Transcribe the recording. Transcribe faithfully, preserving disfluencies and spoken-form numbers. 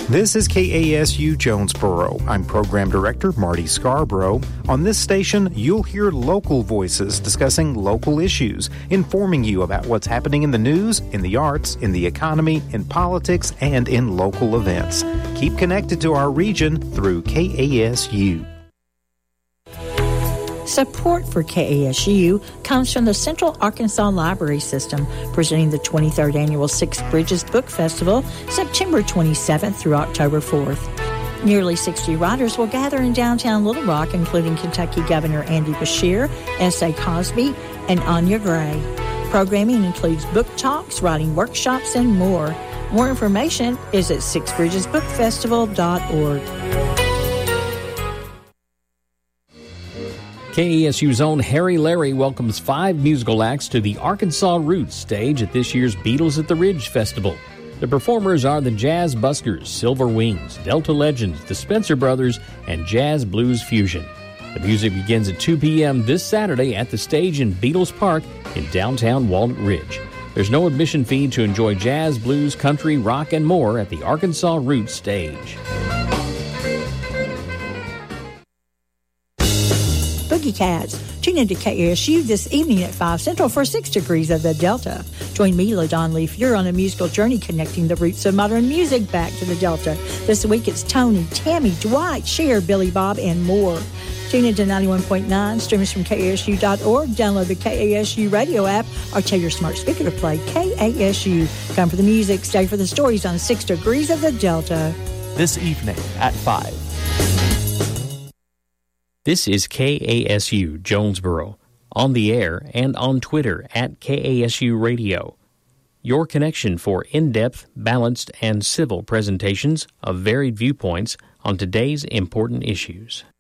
This is K A S U Jonesboro. I'm Program Director Marty Scarborough. On this station, you'll hear local voices discussing local issues, informing you about what's happening in the news, in the arts, in the economy, in politics, and in local events. Keep connected to our region through K A S U. Support for K A S U comes from the Central Arkansas Library System, presenting the twenty-third Annual Six Bridges Book Festival, September twenty-seventh through October fourth. Nearly sixty writers will gather in downtown Little Rock, including Kentucky Governor Andy Beshear, S A. Cosby, and Anya Gray. Programming includes book talks, writing workshops, and more. More information is at six bridges book festival dot org. K A S U's own Harry Larry welcomes five musical acts to the Arkansas Roots stage at this year's Beatles at the Ridge Festival. The performers are the Jazz Buskers, Silver Wings, Delta Legends, the Spencer Brothers, and Jazz Blues Fusion. The music begins at two p.m. this Saturday at the stage in Beatles Park in downtown Walnut Ridge. There's no admission fee to enjoy jazz, blues, country, rock, and more at the Arkansas Roots stage. Boogie Cats. Tune into K A S U this evening at five Central for six Degrees of the Delta. Join me, LaDon Leafier, on a musical journey connecting the roots of modern music back to the Delta. This week it's Tony, Tammy, Dwight, Cher, Billy Bob, and more. Tune into ninety-one point nine, stream us from K A S U dot org, download the K A S U radio app, or tell your smart speaker to play K A S U. Come for the music, stay for the stories on six Degrees of the Delta. This evening at five. This is K A S U Jonesboro, on the air and on Twitter at K A S U Radio. Your connection for in-depth, balanced, and civil presentations of varied viewpoints on today's important issues.